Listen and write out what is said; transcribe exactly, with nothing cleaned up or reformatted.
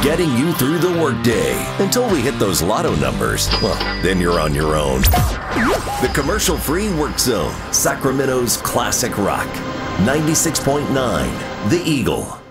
getting you through the workday until we hit those lotto numbers. Well, then you're on your own. The commercial-free Work Zone, Sacramento's classic rock. ninety-six point nine, The Eagle.